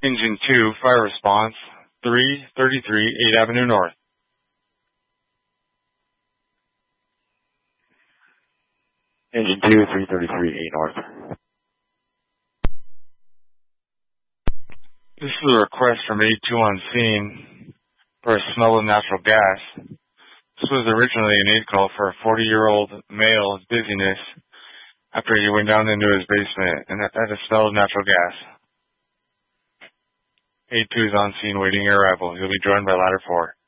Engine 2, fire response, 333 8th Avenue North. Engine 2, 333 8 North. This is a request from A2 on scene for a smell of natural gas. This was originally an aid call for a 40-year-old male's dizziness after he went down into his basement and had a smell of natural gas. A2 is on scene waiting your arrival. You'll be joined by ladder 4.